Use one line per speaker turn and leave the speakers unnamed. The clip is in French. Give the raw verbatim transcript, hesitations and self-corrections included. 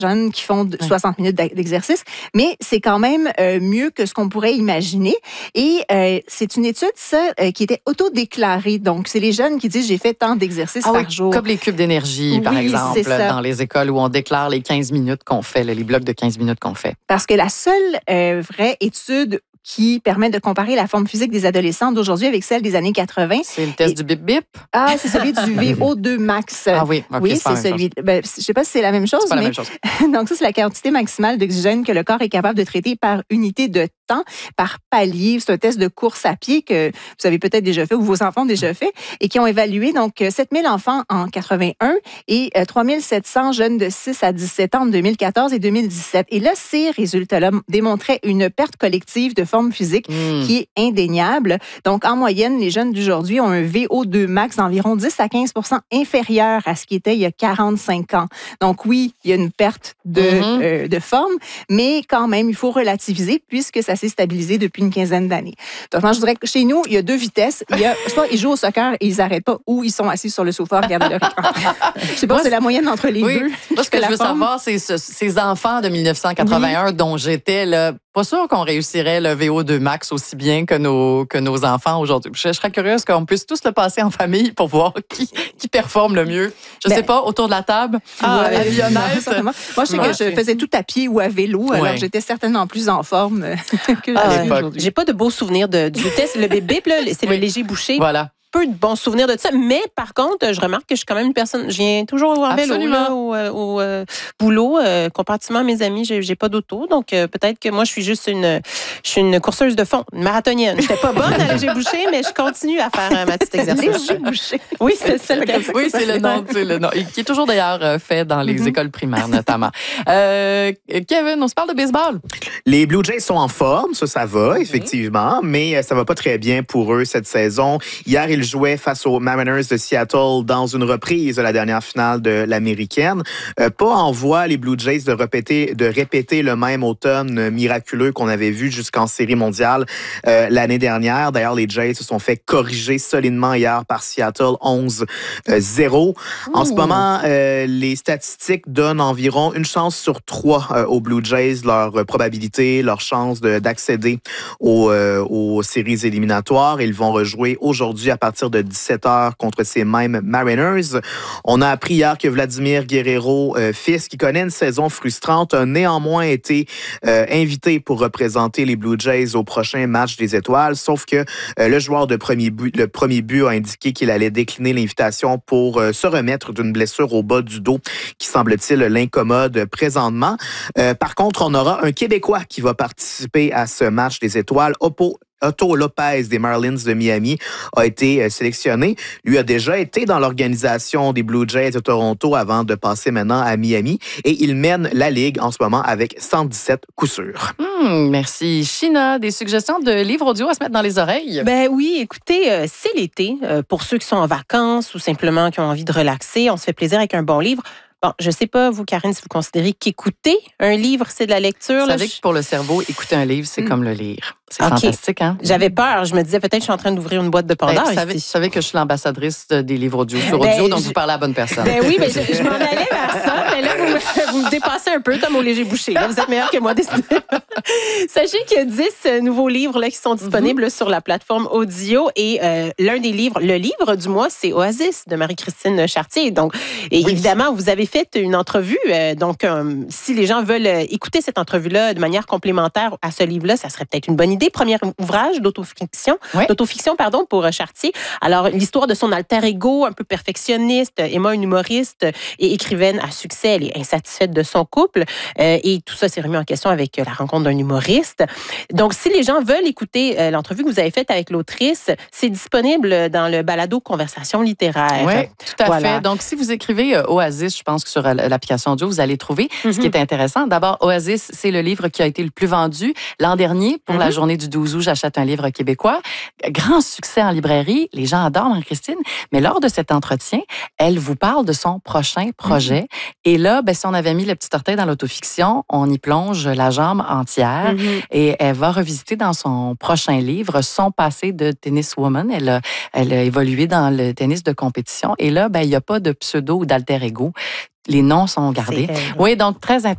jeunes qui font soixante minutes d'exercice, mais c'est quand même euh, mieux que ce qu'on pourrait imaginer. Et euh, c'est une étude, ça, euh, qui était autodéclarée. Donc, c'est les jeunes qui disent « j'ai fait tant d'exercices
ah
par
oui,
jour ».
Comme les cubes d'énergie,
oui,
par exemple,
ça.
dans les écoles où on déclare les quinze minutes qu'on fait, les blocs de quinze minutes qu'on fait.
Parce que la seule euh, vraie étude qui permet de comparer la forme physique des adolescents d'aujourd'hui avec celle des années quatre-vingt.
C'est le test Et... du bip-bip?
Ah, c'est celui du V O deux max.
Ah oui, okay,
oui,
c'est,
c'est celui. Ben, je ne sais pas si c'est la même chose,
c'est pas
mais...
la même chose.
Donc, ça, c'est la quantité maximale d'oxygène que le corps est capable de traiter par unité de temps, par palier. C'est un test de course à pied que vous avez peut-être déjà fait ou vos enfants ont déjà fait et qui ont évalué donc sept mille enfants en quatre-vingt-un et trois mille sept cents jeunes de six à dix-sept ans en deux mille quatorze et deux mille dix-sept. Et là, ces résultats-là démontraient une perte collective de forme physique mmh. qui est indéniable. Donc, en moyenne, les jeunes d'aujourd'hui ont un V O deux max d'environ dix à quinze pour cent inférieur à ce qui était il y a quarante-cinq ans. Donc, oui, il y a une perte de, mmh. euh, de forme, mais quand même, il faut relativiser puisque ça s'est stabilisé depuis une quinzaine d'années. Donc, moi, je dirais que chez nous, il y a deux vitesses. Il y a, soit ils jouent au soccer et ils n'arrêtent pas, ou ils sont assis sur le sofa à regarder leur écran. Je sais pas, moi, c'est la moyenne entre les
oui.
deux.
Moi, ce que, que je veux forme. savoir, c'est ce, ces enfants de mille neuf cent quatre-vingt-un oui. dont j'étais, là, pas sûr qu'on réussirait le V O deux max aussi bien que nos, que nos enfants aujourd'hui. Je, je serais curieuse qu'on puisse tous le passer en famille pour voir qui, qui performe le mieux. Je ben, sais pas, autour de la table,
ah,
à Lyonnaise.
Moi, je sais ouais. que je faisais tout à pied ou à vélo, ouais. alors j'étais certainement plus en forme que
ah,
je suis aujourd'hui.
J'ai pas de beaux souvenirs de, du test. Le bip-bip, c'est oui. le léger bouché.
Voilà.
Peu de bons souvenirs de ça, mais par contre, je remarque que je suis quand même une personne, je viens toujours en vélo là, au, au euh, boulot, euh, comparativement à mes amis, j'ai, j'ai pas d'auto, donc euh, peut-être que moi je suis juste une, je suis une courseuse de fond, une marathonienne. J'étais pas bonne à léger bouché, mais je continue à faire euh, ma petite exercice.
Léger bouché.
Oui, c'est ça.
Oui, c'est le nom, c'est le nom, qui est toujours d'ailleurs fait dans les mm-hmm. écoles primaires notamment. Euh, Kevin, on se parle de baseball.
Les Blue Jays sont en forme, ça, ça va effectivement, mm-hmm. mais ça va pas très bien pour eux cette saison. Hier, ils jouait face aux Mariners de Seattle dans une reprise de la dernière finale de l'Américaine. Euh, pas en voie, les Blue Jays, de répéter, de répéter le même automne miraculeux qu'on avait vu jusqu'en Série mondiale euh, l'année dernière. D'ailleurs, les Jays se sont fait corriger solidement hier par Seattle onze zéro. Ouh. En ce moment, euh, les statistiques donnent environ une chance sur trois euh, aux Blue Jays, leur euh, probabilité, leur chance de, d'accéder aux, euh, aux séries éliminatoires. Ils vont rejouer aujourd'hui à partir de dix-sept heures contre ces mêmes Mariners. On a appris hier que Vladimir Guerrero, euh, fils, qui connaît une saison frustrante, a néanmoins été euh, invité pour représenter les Blue Jays au prochain match des Étoiles, sauf que euh, le joueur de premier but, le premier but a indiqué qu'il allait décliner l'invitation pour euh, se remettre d'une blessure au bas du dos qui, semble-t-il, l'incommode présentement. Euh, par contre, on aura un Québécois qui va participer à ce match des Étoiles, Oppo Otto Lopez des Marlins de Miami a été sélectionné. Lui a déjà été dans l'organisation des Blue Jays de Toronto avant de passer maintenant à Miami et il mène la Ligue en ce moment avec cent dix-sept coups sûrs.
Mmh, merci. China, des suggestions de livres audio à se mettre dans les oreilles?
Ben oui, écoutez, euh, c'est l'été. Euh, pour ceux qui sont en vacances ou simplement qui ont envie de relaxer, on se fait plaisir avec un bon livre. Bon, je sais pas, vous, Karine, si vous considérez qu'écouter un livre, c'est de la lecture.
Vous
là,
savez
je...
que pour le cerveau, écouter un livre, c'est mmh. comme le lire. C'est okay. fantastique, hein?
J'avais peur. Je me disais, peut-être, je suis en train d'ouvrir une boîte de Pandore.
Ben, vous, savez, vous savez que je suis l'ambassadrice des livres audio sur
ben,
audio, donc
je...
vous parlez à la bonne personne.
Ben oui, mais je, je m'en allais vers ça, mais là, vous me, vous me dépassez un peu comme au léger bouché. Là, vous êtes meilleur que moi. Sachez qu'il y a dix nouveaux livres là, qui sont disponibles mm-hmm. sur la plateforme audio et euh, l'un des livres, le livre du mois, c'est Oasis de Marie-Christine Chartier. Donc, et oui. évidemment, vous avez fait une entrevue. Euh, donc, euh, si les gens veulent écouter cette entrevue-là de manière complémentaire à ce livre-là, ça serait peut-être une bonne idée. Premier ouvrage d'autofiction, oui. d'autofiction pardon, pour Chartier. Alors, l'histoire de son alter ego, un peu perfectionniste, Emma, une humoriste et écrivaine à succès, elle est insatisfaite de son couple euh, et tout ça s'est remis en question avec la rencontre d'un humoriste. Donc, si les gens veulent écouter euh, l'entrevue que vous avez faite avec l'autrice, c'est disponible dans le balado Conversation littéraire.
Oui, tout à
voilà.
fait. Donc, si vous écrivez euh, Oasis, je pense que sur euh, l'application audio, vous allez trouver mm-hmm. ce qui est intéressant. D'abord, Oasis, c'est le livre qui a été le plus vendu l'an dernier pour mm-hmm. la journée du douze août. J'achète un livre québécois. Grand succès en librairie. Les gens adorent Marie-Christine. Mais lors de cet entretien, elle vous parle de son prochain projet. Mm-hmm. Et là, ben, si on avait mis le petit orteil dans l'autofiction, on y plonge la jambe entière. Mm-hmm. Et elle va revisiter dans son prochain livre son passé de tenniswoman. Elle a, elle a évolué dans le tennis de compétition. Et là, ben, il n'y a pas de pseudo ou d'alter ego. Les noms sont gardés. Oui, donc très intéressant.